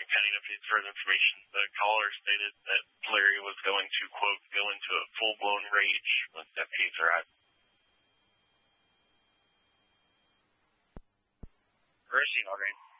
County updates further information. The caller stated that Larry was going to, quote, go into a full-blown rage once deputies arrived. Emergency, Margaret.